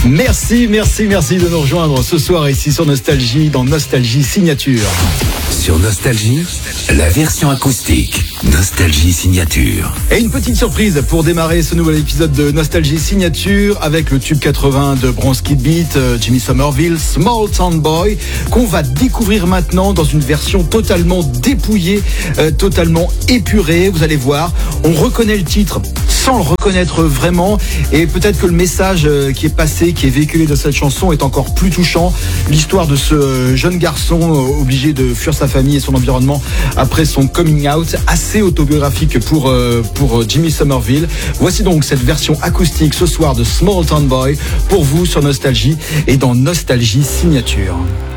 Merci de nous rejoindre ce soir ici sur Nostalgie, dans Nostalgie Signature. Sur Nostalgie, la version acoustique. Nostalgie Signature. Et une petite surprise pour démarrer ce nouvel épisode de Nostalgie Signature avec le tube 80 de Bronski Beat, Jimmy Somerville, Small Town Boy, qu'on va découvrir maintenant dans une version totalement dépouillée, totalement épurée. Vous allez voir, on reconnaît le titre sans le reconnaître vraiment, et peut-être que le message qui est passé, qui est véhiculé de cette chanson est encore plus touchant. L'histoire de ce jeune garçon obligé de fuir sa famille et son environnement après son coming out, assez autobiographique pour Jimmy Somerville. Voici donc cette version acoustique ce soir de Small Town Boy pour vous sur Nostalgie et dans Nostalgie Signature.